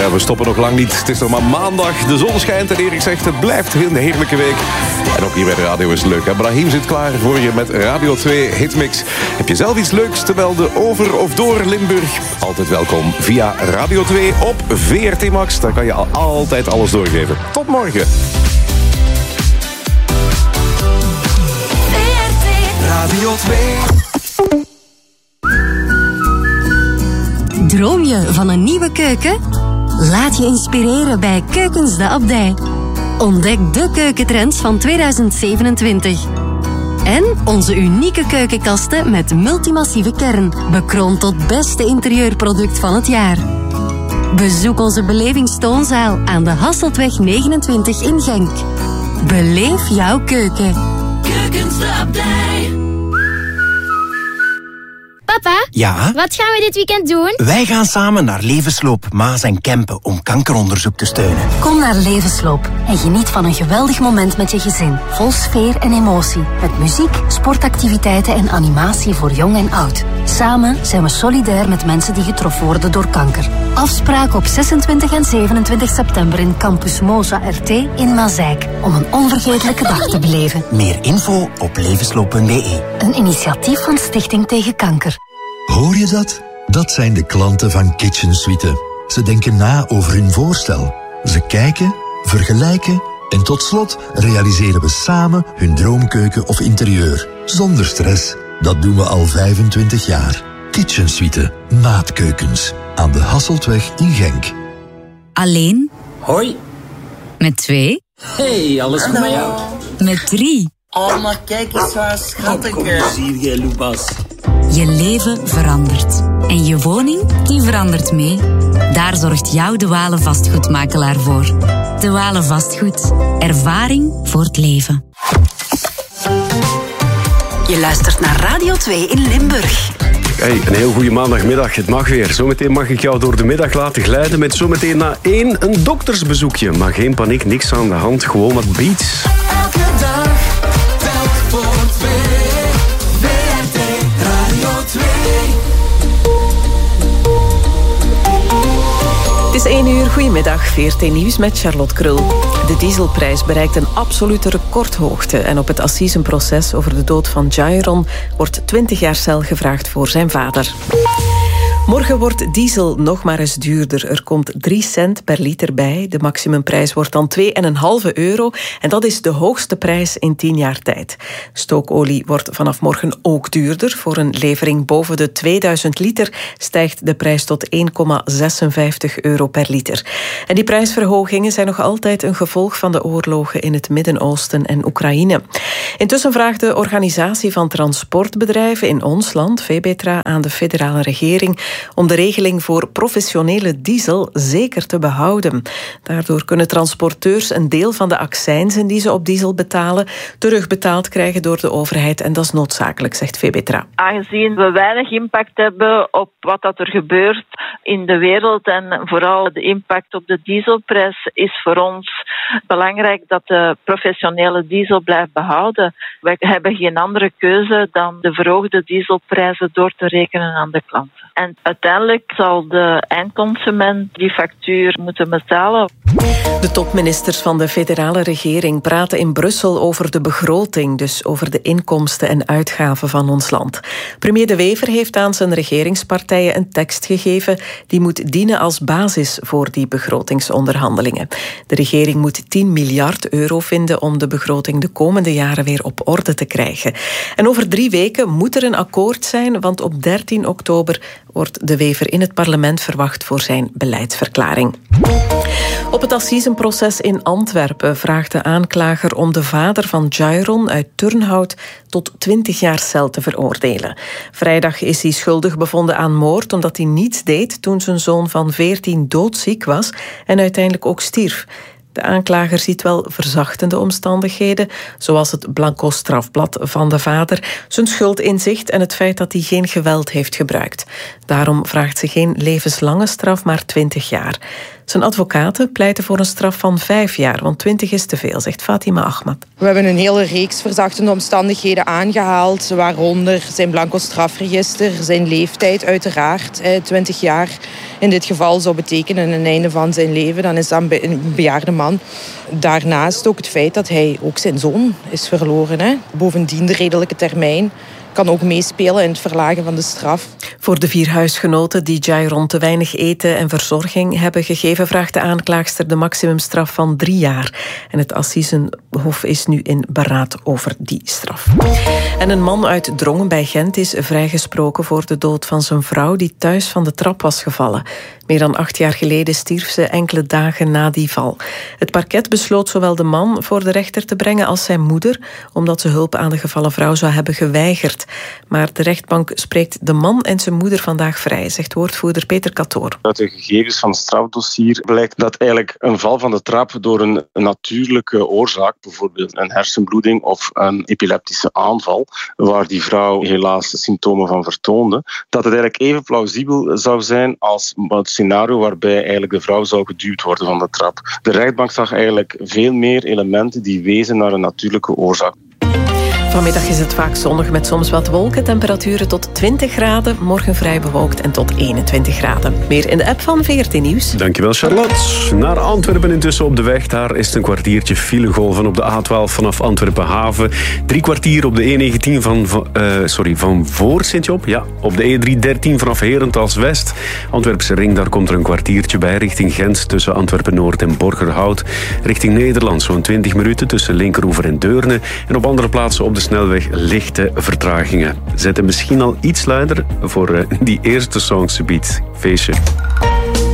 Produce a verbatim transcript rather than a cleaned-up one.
we stoppen nog lang niet. Het is nog maar maandag. De zon schijnt en Erik zegt het blijft een heerlijke week. En ook hier bij de radio is het leuk. Brahim zit klaar voor je met Radio twee Hitmix. Heb je zelf iets leuks te melden over of door Limburg? Altijd welkom via Radio twee op V R T Max. Daar kan je altijd alles doorgeven. Tot morgen. Radio twee. Droom je van een nieuwe keuken? Laat je inspireren bij Keukens de Abdij. Ontdek de keukentrends van tweeduizend zevenentwintig. En onze unieke keukenkasten met multimassieve kern. Bekroond tot beste interieurproduct van het jaar. Bezoek onze belevingstoonzaal aan de Hasseltweg negenentwintig in Genk. Beleef jouw keuken. Keukens de Abdij. Papa, ja? Wat gaan we dit weekend doen? Wij gaan samen naar Levensloop Maas en Kempen om kankeronderzoek te steunen. Kom naar Levensloop en geniet van een geweldig moment met je gezin. Vol sfeer en emotie. Met muziek, sportactiviteiten en animatie voor jong en oud. Samen zijn we solidair met mensen die getroffen worden door kanker. Afspraak op zesentwintig en zevenentwintig september in Campus Moza R T in Mazeik. Om een onvergetelijke dag te beleven. Meer info op levensloop punt b e. Een initiatief van Stichting Tegen Kanker. Hoor je dat? Dat zijn de klanten van Kitchen Suite. Ze denken na over hun voorstel. Ze kijken, vergelijken en tot slot realiseren we samen hun droomkeuken of interieur. Zonder stress. Dat doen we al vijfentwintig jaar. Kitchen Suite. Maatkeukens. Aan de Hasseltweg in Genk. Alleen? Hoi. Met twee? Hey, alles goed met jou? Met drie? Oh, maar kijk eens waar schattig. Kom hier, jij Lucas. Je leven verandert. En je woning, die verandert mee. Daar zorgt jouw De Walen vastgoedmakelaar voor. De Walen Vastgoed. Ervaring voor het leven. Je luistert naar Radio twee in Limburg. Hey, een heel goede maandagmiddag. Het mag weer. Zometeen mag ik jou door de middag laten glijden met zometeen na één een doktersbezoekje. Maar geen paniek, niks aan de hand. Gewoon wat beats. Elke dag telt voor twee. V R T Radio twee. Het is één uur. Goedemiddag. V R T Nieuws met Charlotte Krul. De dieselprijs bereikt een absolute recordhoogte. En op het assisenproces over de dood van Jairon wordt twintig jaar cel gevraagd voor zijn vader. Morgen wordt diesel nog maar eens duurder. Er komt drie cent per liter bij. De maximumprijs wordt dan twee komma vijf euro. En dat is de hoogste prijs in tien jaar tijd. Stookolie wordt vanaf morgen ook duurder. Voor een levering boven de tweeduizend liter stijgt de prijs tot één komma zesenvijftig euro per liter. En die prijsverhogingen zijn nog altijd een gevolg van de oorlogen in het Midden-Oosten en Oekraïne. Intussen vraagt de Organisatie van Transportbedrijven in ons land, VEBETRA, aan de federale regering om de regeling voor professionele diesel zeker te behouden. Daardoor kunnen transporteurs een deel van de accijnzen die ze op diesel betalen terugbetaald krijgen door de overheid. En dat is noodzakelijk, zegt VEBETRA. Aangezien we weinig impact hebben op wat dat er gebeurt in de wereld en vooral de impact op de dieselprijs, is voor ons belangrijk dat de professionele diesel blijft behouden. Wij hebben geen andere keuze dan de verhoogde dieselprijzen door te rekenen aan de klanten. En uiteindelijk zal de eindconsument die factuur moeten betalen. De topministers van de federale regering praten in Brussel over de begroting, dus over de inkomsten en uitgaven van ons land. Premier De Wever heeft aan zijn regeringspartijen een tekst gegeven die moet dienen als basis voor die begrotingsonderhandelingen. De regering moet tien miljard euro vinden om de begroting de komende jaren weer op orde te krijgen. En over drie weken moet er een akkoord zijn, want op dertien oktober wordt De Wever in het parlement verwacht voor zijn beleidsverklaring. Op het assisenproces in Antwerpen vraagt de aanklager om de vader van Jairon uit Turnhout tot twintig jaar cel te veroordelen. Vrijdag is hij schuldig bevonden aan moord omdat hij niets deed toen zijn zoon van veertien doodziek was en uiteindelijk ook stierf. De aanklager ziet wel verzachtende omstandigheden, zoals het blanco strafblad van de vader, zijn schuldinzicht en het feit dat hij geen geweld heeft gebruikt. Daarom vraagt ze geen levenslange straf, maar twintig jaar. Zijn advocaten pleiten voor een straf van vijf jaar, want twintig is te veel, zegt Fatima Ahmad. We hebben een hele reeks verzachtende omstandigheden aangehaald, waaronder zijn blanco strafregister, zijn leeftijd uiteraard. twintig jaar in dit geval zou betekenen een einde van zijn leven. Dan is dat een bejaarde man. Daarnaast ook het feit dat hij ook zijn zoon is verloren. Hè. Bovendien de redelijke termijn kan ook meespelen in het verlagen van de straf. Voor de vier huisgenoten die Jairon te weinig eten en verzorging hebben gegeven, vraagt de aanklaagster de maximumstraf van drie jaar. En het Assisenhof is nu in beraad over die straf. En een man uit Drongen bij Gent is vrijgesproken voor de dood van zijn vrouw die thuis van de trap was gevallen. Meer dan acht jaar geleden stierf ze enkele dagen na die val. Het parket besloot zowel de man voor de rechter te brengen als zijn moeder, omdat ze hulp aan de gevallen vrouw zou hebben geweigerd. Maar de rechtbank spreekt de man en zijn moeder vandaag vrij, zegt woordvoerder Peter Katoor. Uit de gegevens van het strafdossier blijkt dat eigenlijk een val van de trap door een natuurlijke oorzaak, bijvoorbeeld een hersenbloeding of een epileptische aanval, waar die vrouw helaas symptomen van vertoonde, dat het eigenlijk even plausibel zou zijn als het scenario waarbij eigenlijk de vrouw zou geduwd worden van de trap. De rechtbank zag eigenlijk veel meer elementen die wezen naar een natuurlijke oorzaak. Vanmiddag is het vaak zonnig met soms wat wolken. Temperaturen tot twintig graden. Morgen vrij bewolkt en tot eenentwintig graden. Meer in de app van V R T Nieuws. Dankjewel, Charlotte. Naar Antwerpen intussen op de weg. Daar is het een kwartiertje filegolven op de A twaalf vanaf Antwerpen Haven. Drie kwartier op de E negentien van, uh, sorry, van voor Sint-Job. Ja, op de E driehonderddertien vanaf Herentals West. Antwerpse ring, daar komt er een kwartiertje bij. Richting Gent tussen Antwerpen Noord en Borgerhout. Richting Nederland zo'n twintig minuten tussen Linkeroever en Deurne. En op andere plaatsen op de snelweg lichte vertragingen. Zet hem misschien al iets luider voor uh, die eerste song subiet. Feestje.